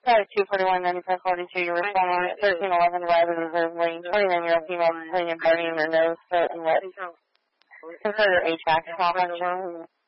Sorry, 241-9542, you're responding at 1311 Rabbit Reserve Lane, 29-year-old female complaining of burning in her nose, throat, and lips. Consider HVAC malfunction.